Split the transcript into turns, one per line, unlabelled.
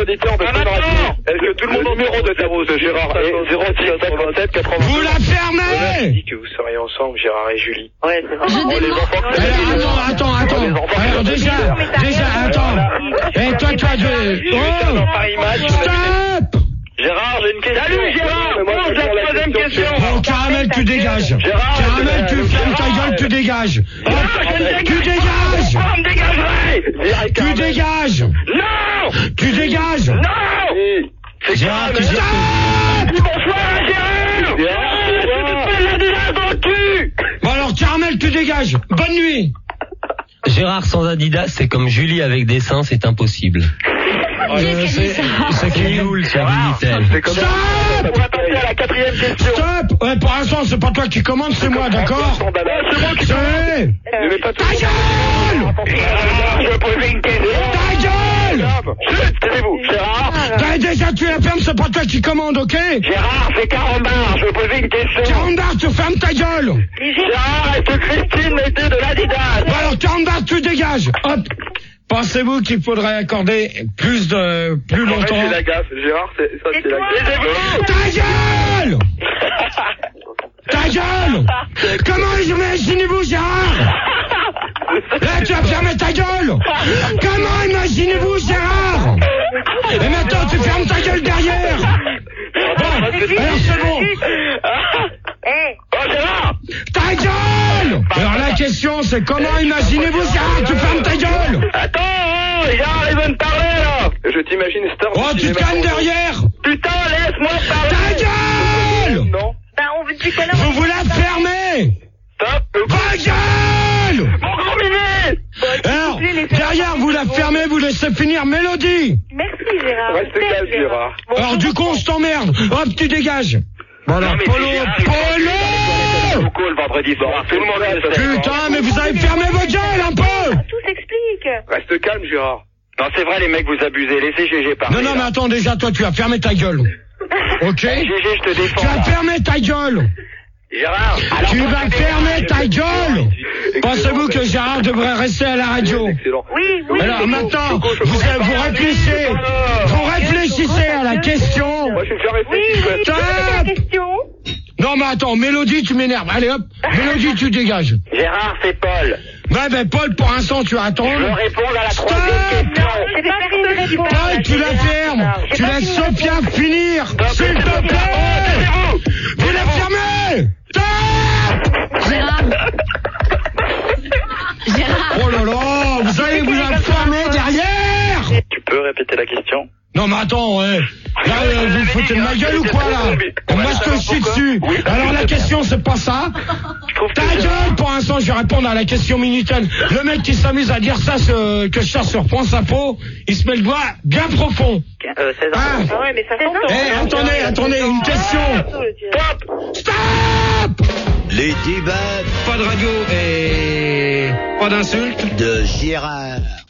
auditeur de est-ce que tout le monde numéro de Davos, Gérard, 0657 80.
Vous la fermez!
Dit que vous seriez ensemble, Gérard et Julie.
Ouais, c'est vrai.
Les enfants.
Attends. Alors déjà, attends. Et toi, stop!
Gérard, j'ai une question. Salut Gérard, pose la troisième question.
Bon, Caramel, tu dégages. Caramel, tu fermes ta gueule, tu dégages. Tu dégages. Tu dégages.
Non.
Tu dégages.
Non.
Gérard, tu
Stop. Bonsoir Gérard.
Bon alors, Caramel, tu dégages. Bonne nuit.
Gérard sans Adidas, c'est comme Julie avec des seins, c'est impossible.
C'est qui Youl,
c'est Minitel.
Stop!
On va passer à la quatrième question.
Stop! Ouais, pour l'instant, c'est pas toi qui commande, c'est moi, d'accord?
C'est moi qui
Ta gueule!
Je vais poser une question.
Ta gueule!
Chut, taisez-vous. Gérard.
Déjà, tu la fermes, c'est pas toi qui commande, ok?
Gérard, c'est Carambard. Je vais poser une question.
Carambard, tu fermes ta gueule!
Gérard, est-ce que Christine mettait de l'Adidas?
Bon, alors, Carambard, tu dégages! Hop! Pensez-vous qu'il faudrait accorder plus longtemps?
C'est la gaffe, Gérard, c'est la gaffe.
Ta gueule! Ta gueule! Comment imaginez-vous, Gérard? Là, tu as fermé ta gueule! Comment imaginez-vous, Gérard? Et maintenant, tu fermes ta gueule derrière! Bon, alors c'est bon!
Oh, Gérard!
Ta gueule! Alors la question, c'est comment imaginez-vous, Gérard? Tu fermes ta gueule!
Attends, Gérard, il veut me parler, là! Je t'imagine Star.
Oh, tu te calmes derrière!
Putain, laisse-moi parler!
Ta gueule!
Non.
Bah, on veut depuis tout à l'heure.
Vous la fermez!
Stop!
Ta gueule!
Mon gros minet!
Alors, derrière, vous la fermez, vous laissez finir Mélodie!
Merci, Gérard.
Reste calme, Gérard.
Alors, du coup, on se t'emmerde! Hop, tu dégages! Bon, alors, Polo!
Beaucoup le vendredi soir. Tout le monde reste.
Putain, mais vous avez fermé vos gueules un peu!
Tout s'explique.
Reste calme, Gérard. Non, c'est vrai, les mecs, vous abusez. Laissez GG parler.
Non, mais attends, déjà, toi, tu as fermé ta gueule. Ok?
GG, je te défends.
Tu as fermé ta gueule!
Gérard,
Tu vas fermer ta gueule! Pensez-vous que Gérard devrait rester à la radio?
Excellent.
Oui.
Alors maintenant, vous réfléchissez à la question.
Moi, je vais faire rester.
Oui,
Stop!
la question.
Non mais attends, Mélodie, tu m'énerves. Allez hop, Mélodie, tu dégages.
Gérard, c'est Paul.
Ben Paul, pour l'instant, tu vas attendre.
Je réponds à la
Stop!
troisième question.
C'est pas fait de
Paul, tu la fermes. Tu laisses Sophia finir. S'il te plaît. Vous la fermez. Stop!
Gérard.
Oh là là, vous allez vous la fermer derrière.
Tu peux répéter la question?
Non mais attends, ouais. Là, vous foutez de ma gueule ou quoi là? Moi je te chie dessus. Alors la question c'est pas ça. Ta gueule, pour l'instant je vais répondre à la question Minitel. Le mec qui s'amuse à dire ça que je cherche sur Point Info, il se met le doigt bien profond.
16 ans.
Ah ouais, mais ça fait
Attendez, une question. Stop!
Les débats
Pas de radio et pas d'insultes
de Gérard.